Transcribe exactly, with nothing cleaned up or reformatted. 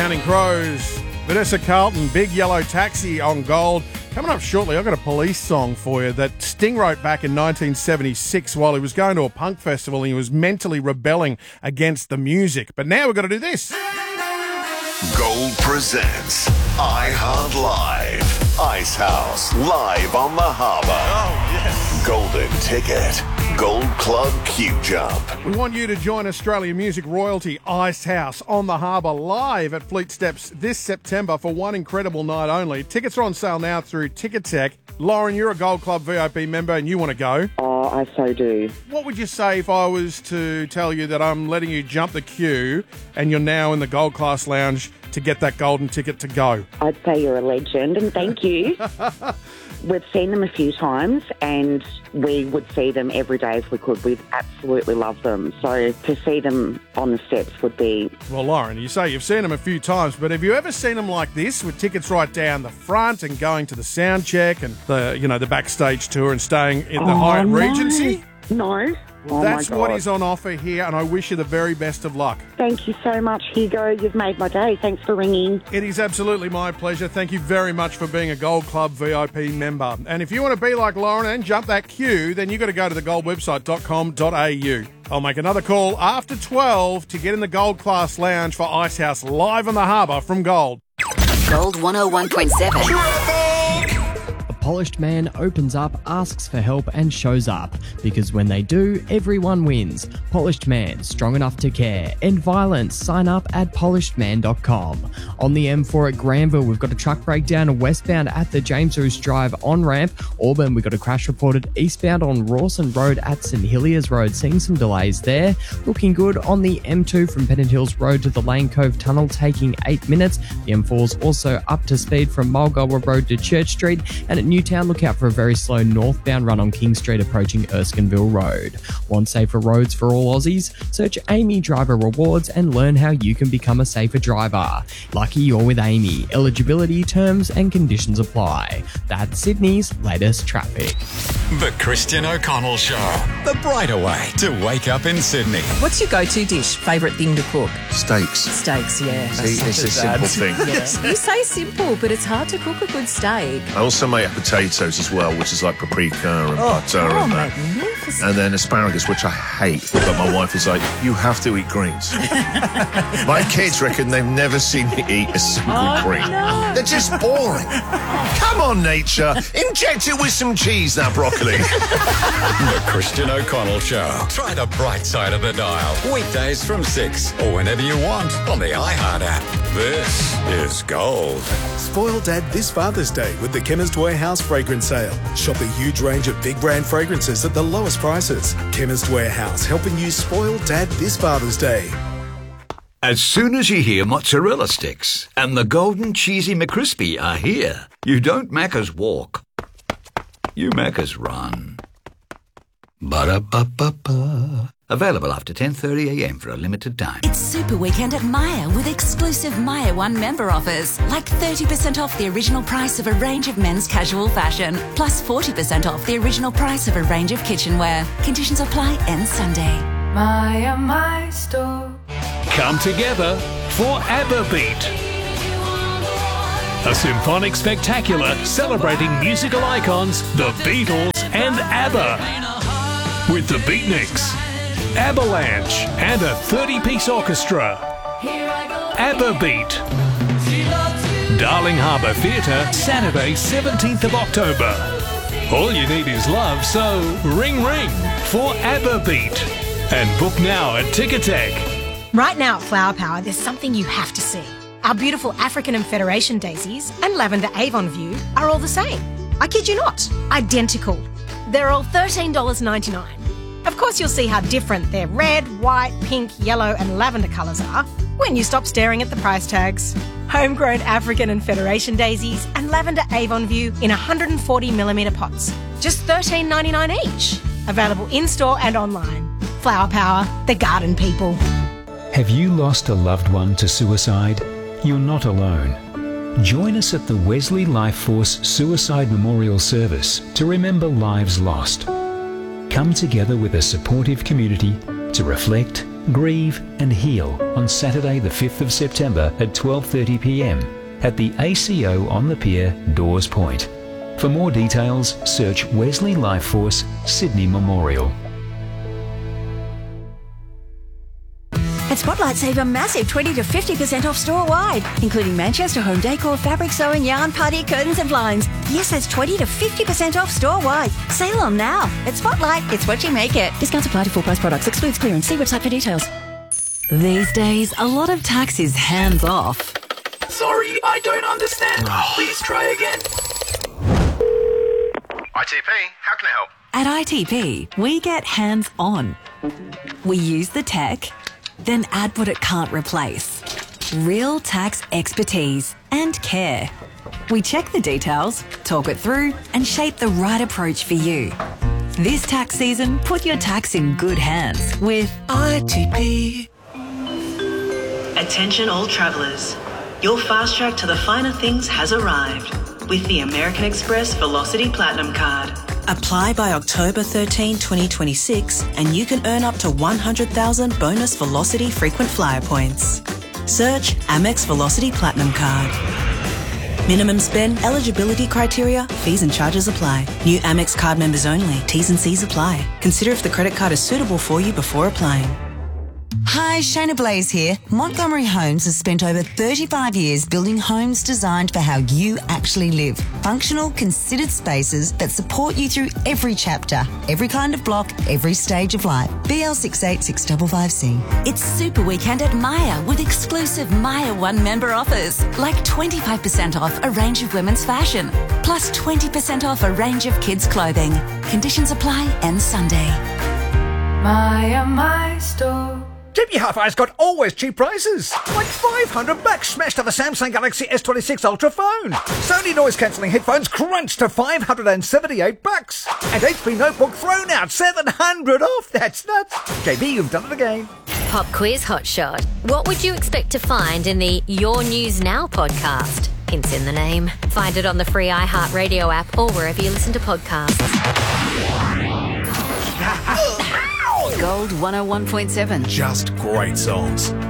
Counting Crows. Vanessa Carlton, Big Yellow Taxi on Gold. Coming up shortly, I've got a Police song for you that Sting wrote back in nineteen seventy-six while he was going to a punk festival and he was mentally rebelling against the music. But now we've got to do this. Gold presents iHeart Live. Ice House, live on the harbour. Oh, yes. Golden Ticket. Gold Club Q Jump. We want you to join Australian music royalty Ice House on the harbour live at Fleet Steps this September for one incredible night only. Tickets are on sale now through Ticketek. Lauren, you're a Gold Club V I P member and you want to go. Oh, I so do. What would you say if I was to tell you that I'm letting you jump the queue and you're now in the Gold Class Lounge to get that golden ticket to go? I'd say you're a legend, and thank you. We've seen them a few times, and we would see them every day if we could. We absolutely love them. So to see them on the steps would be... Well, Lauren, you say you've seen them a few times, but have you ever seen them like this, with tickets right down the front and going to the sound check and the, you know, the backstage tour and staying in the Oh, Hyatt no. Regency? No. Well, Oh, that's my what God. is on offer here, and I wish you the very best of luck. Thank you so much, Hugo. You've made my day. Thanks for ringing. It is absolutely my pleasure. Thank you very much for being a Gold Club V I P member. And if you want to be like Lauren and jump that queue, then you've got to go to the gold website dot com dot a u. I'll make another call after twelve to get in the Gold Class Lounge for Ice House live on the harbour from Gold. Gold one oh one point seven. A polished man opens up, asks for help and shows up. Because when they do, everyone wins. Polished Man, strong enough to care. End violence. Sign up at polished man dot com. On the M four at Granville, we've got a truck breakdown westbound at the James Roos Drive on-ramp. Auburn, we've got a crash reported eastbound on Rawson Road at St Heliers Road. Seeing some delays there. Looking good on the M two from Pennant Hills Road to the Lane Cove Tunnel, taking eight minutes. The M four's also up to speed from Mulgoa Road to Church Street. And at Newtown, look out for a very slow northbound run on King Street approaching Erskineville Road. Want safer roads for all Aussies? Search Amy Driver Rewards and learn how you can become a safer driver. Lucky you're with Amy. Eligibility, terms and conditions apply. That's Sydney's latest traffic. The Christian O'Connell Show. The brighter way to wake up in Sydney. What's your go-to dish? Favourite thing to cook? Steaks. Steaks, yeah. See, it's a simple thing. Yeah. You say simple, but it's hard to cook a good steak. I also make potatoes as well, which is like paprika and Oh, butter oh and that. magnificent. And then asparagus, which I hate. But my wife is like, you have to eat greens. My kids reckon they've never seen me eat a single Oh, green. no. They're just boring. Come on, nature. Inject it with some cheese, that broccoli. The Christian O'Connell Show. Try the bright side of the dial. Weekdays from six or whenever you want on the iHeart app. This is Gold. Spoil Dad this Father's Day with the Chemist Warehouse fragrance sale. Shop a huge range of big brand fragrances at the lowest prices. Chemist Warehouse, helping you spoil Dad this Father's Day. As soon as you hear mozzarella sticks and the golden cheesy McCrispy are here, you don't Macca's walk. You Macca's run. Ba-da-ba-ba-ba. Available after ten thirty a m for a limited time. It's Super Weekend at Myer with exclusive Myer One member offers, like thirty percent off the original price of a range of men's casual fashion, plus forty percent off the original price of a range of kitchenware. Conditions apply end Sunday. Myer, my store. Come together for ABBA Beat. A symphonic spectacular celebrating musical icons, the Beatles and ABBA. With the Beatniks, Avalanche and a thirty-piece orchestra. ABBA Beat. Darling Harbour Theatre, Saturday seventeenth of October. All you need is love, so ring ring for ABBA Beat. And book now at Ticketek. Right now at Flower Power, there's something you have to see. Our beautiful African and Federation daisies and lavender Avon View are all the same. I kid you not, identical. They're all thirteen dollars ninety-nine. Of course you'll see how different their red, white, pink, yellow and lavender colours are when you stop staring at the price tags. Homegrown African and Federation daisies and lavender Avon View in one hundred forty millimetre pots. Just thirteen ninety-nine each. Available in-store and online. Flower Power, the garden people. Have you lost a loved one to suicide? You're not alone. Join us at the Wesley Life Force Suicide Memorial Service to remember lives lost. Come together with a supportive community to reflect, Grieve and Heal on Saturday the fifth of September at twelve thirty p m at the A C O on the Pier, Dawes Point. For more details, search Wesley Lifeforce Sydney Memorial. At Spotlight, save a massive twenty to fifty percent off store-wide, including Manchester home decor, fabric sewing, yarn, party, curtains and blinds. Yes, that's twenty to fifty percent off store-wide. Sale on now. At Spotlight, it's what you make it. Discounts apply to full-price products. Excludes clearance. See website for details. These days, a lot of tax is hands-off. Sorry, I don't understand. Please try again. I T P, how can I help? At I T P, we get hands-on. We use the tech, then add what it can't replace. Real tax expertise and care. We check the details, talk it through, and shape the right approach for you. This tax season, put your tax in good hands with I T P. Attention all travellers. Your fast track to the finer things has arrived with the American Express Velocity Platinum Card. Apply by October thirteenth, twenty twenty-six and you can earn up to one hundred thousand bonus Velocity frequent flyer points. Search Amex Velocity Platinum Card. Minimum spend, eligibility criteria, fees and charges apply. New Amex card members only. T's and C's apply. Consider if the credit card is suitable for you before applying. Hi, Shayna Blaze here. Montgomery Homes has spent over thirty-five years building homes designed for how you actually live. Functional, considered spaces that support you through every chapter, every kind of block, every stage of life. B L six eight six five five C. It's Super Weekend at Myer with exclusive Myer One member offers, like twenty-five percent off a range of women's fashion, plus twenty percent off a range of kids' clothing. Conditions apply, end Sunday. Myer, my store. J B Hi-Fi's got always cheap prices. Like five hundred bucks smashed to the Samsung Galaxy S twenty-six Ultra phone. Sony noise-cancelling headphones crunched to five hundred seventy-eight bucks. And H P Notebook thrown out seven hundred off. That's nuts. J B, you've done it again. Pop quiz hotshot. What would you expect to find in the Your News Now podcast? Hints in the name. Find it on the free iHeartRadio app or wherever you listen to podcasts. Gold one oh one point seven. Just great songs.